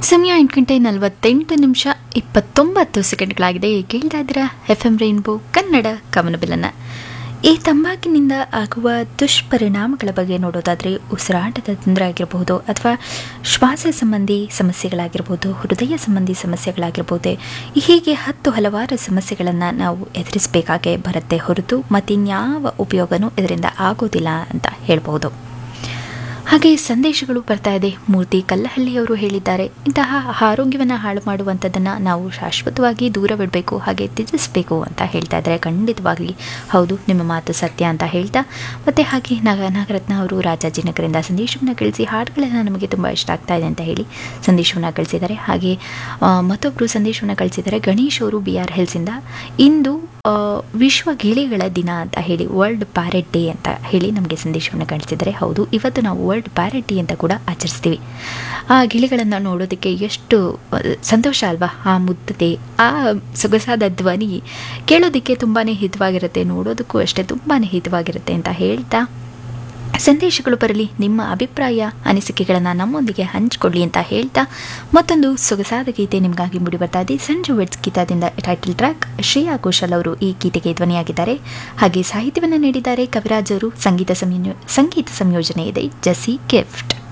ಸಮಯ 8 ಗಂಟೆ 48 ನಿಮಿಷ 29 ಸೆಕೆಂಡ್ಗಳಾಗಿದೆ. ಕೇಳ್ತಾ ಇದ್ದೀರಾ FM ರೈನ್ಬೋ ಕನ್ನಡ ಕವನಬಿಲ್ಲನ್ನು. ಈ ತಂಬಾಕಿನಿಂದ ಆಗುವ ದುಷ್ಪರಿಣಾಮಗಳ ಬಗ್ಗೆ ನೋಡೋದಾದರೆ ಉಸಿರಾಟದ ತೊಂದರೆ ಆಗಿರಬಹುದು, ಅಥವಾ ಶ್ವಾಸ ಸಂಬಂಧಿ ಸಮಸ್ಯೆಗಳಾಗಿರ್ಬೋದು, ಹೃದಯ ಸಂಬಂಧಿ ಸಮಸ್ಯೆಗಳಾಗಿರ್ಬೋದು, ಹೀಗೆ ಹಲವಾರು ಸಮಸ್ಯೆಗಳನ್ನು ನಾವು ಎದುರಿಸಬೇಕಾಗೇ ಬರುತ್ತೆ ಹೊರತು ಮತ್ತಿನ್ಯಾವ ಉಪಯೋಗನೂ ಇದರಿಂದ ಆಗೋದಿಲ್ಲ ಅಂತ ಹೇಳ್ಬೋದು. ಹಾಗೆ ಸಂದೇಶಗಳು ಬರ್ತಾ ಇದೆ. ಮೂರ್ತಿ ಕಲ್ಲಹಳ್ಳಿಯವರು ಹೇಳಿದ್ದಾರೆ, ಇಂತಹ ಆರೋಗ್ಯವನ್ನು ಹಾಳು ಮಾಡುವಂಥದ್ದನ್ನು ನಾವು ಶಾಶ್ವತವಾಗಿ ದೂರವಿಡಬೇಕು, ಹಾಗೆ ತ್ಯಜಿಸಬೇಕು ಅಂತ ಹೇಳ್ತಾ ಇದ್ದಾರೆ. ಖಂಡಿತವಾಗಲಿ ಹೌದು, ನಿಮ್ಮ ಮಾತು ಸತ್ಯ ಅಂತ ಹೇಳ್ತಾ, ಮತ್ತು ಹಾಗೆ ನಾಗರತ್ನ ಅವರು ರಾಜಾಜಿನಗರದಿಂದ ಸಂದೇಶವನ್ನು ಕಳಿಸಿ ಹಾಡುಗಳೆಲ್ಲ ನಮಗೆ ತುಂಬ ಇಷ್ಟ ಆಗ್ತಾ ಇದೆ ಅಂತ ಹೇಳಿ ಸಂದೇಶವನ್ನು ಕಳಿಸಿದ್ದಾರೆ. ಹಾಗೆ ಮತ್ತೊಬ್ಬರು ಸಂದೇಶವನ್ನು ಕಳಿಸಿದ್ದಾರೆ, ಗಣೇಶ್ ಅವರು BR ಹಿಲ್ಸಿಂದ. ಇಂದು ವಿಶ್ವ ಗಿಳಿಗಳ ದಿನ ಅಂತ ಹೇಳಿ, ವರ್ಲ್ಡ್ ಪ್ಯಾರೆಟ್ ಡೇ ಅಂತ ಹೇಳಿ ನಮಗೆ ಸಂದೇಶವನ್ನು ಕಳಿಸಿದ್ದಾರೆ. ಹೌದು, ಇವತ್ತು ನಾವು ವರ್ಲ್ಡ್ ಪ್ಯಾರೆಟ್ ಡೇ ಅಂತ ಕೂಡ ಆಚರಿಸ್ತೀವಿ. ಆ ಗಿಳಿಗಳನ್ನು ನೋಡೋದಕ್ಕೆ ಎಷ್ಟು ಸಂತೋಷ ಅಲ್ವಾ, ಆ ಮುದ್ದತೆ, ಆ ಸೊಗಸಾದ ಧ್ವನಿ ಕೇಳೋದಕ್ಕೆ ತುಂಬಾ ಹಿತವಾಗಿರುತ್ತೆ, ನೋಡೋದಕ್ಕೂ ಅಷ್ಟೇ ತುಂಬಾ ಹಿತವಾಗಿರುತ್ತೆ ಅಂತ ಹೇಳ್ತಾ, ಸಂದೇಶಗಳು ಬರಲಿ, ನಿಮ್ಮ ಅಭಿಪ್ರಾಯ ಅನಿಸಿಕೆಗಳನ್ನು ನಮ್ಮೊಂದಿಗೆ ಹಂಚಿಕೊಳ್ಳಿ ಅಂತ ಹೇಳ್ತಾ, ಮತ್ತೊಂದು ಸೊಗಸಾದ ಗೀತೆ ನಿಮಗಾಗಿ ಮೂಡಿ ಬರ್ತಾ ಇದೆ. Sanju weds ಗೀತಾದಿಂದ title track. Shreya Ghoshal ಅವರು ಈ ಗೀತೆಗೆ ಧ್ವನಿಯಾಗಿದ್ದಾರೆ. ಹಾಗೆ ಸಾಹಿತ್ಯವನ್ನು ನೀಡಿದ್ದಾರೆ ಕವಿರಾಜ್ ಅವರು. ಸಂಗೀತ ಸಂಯೋಜನೆ ಇದೆ ಜೆಸ್ಸಿ ಗಿಫ್ಟ್.